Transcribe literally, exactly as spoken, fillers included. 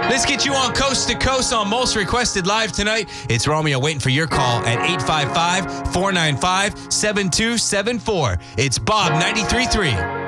Let's get you on Coast to Coast on Most Requested Live tonight. It's Romeo waiting for your call at eight five five, four nine five, seven two seven four. It's Bob ninety-three point three.